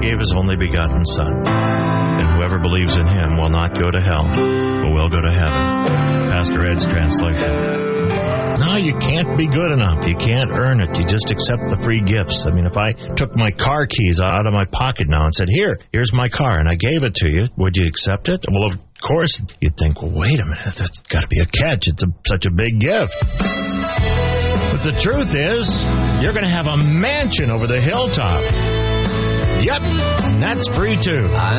gave his only begotten Son. And whoever believes in him will not go to hell, but will go to heaven. Pastor Ed's translation. No, you can't be good enough. You can't earn it. You just accept the free gifts. I mean, if I took my car keys out of my pocket now and said, here's my car, and I gave it to you, would you accept it? Well, of course, you'd think, well, wait a minute, that's got to be a catch. It's such a big gift. But the truth is, you're going to have a mansion over the hilltop. Yep, and that's free too.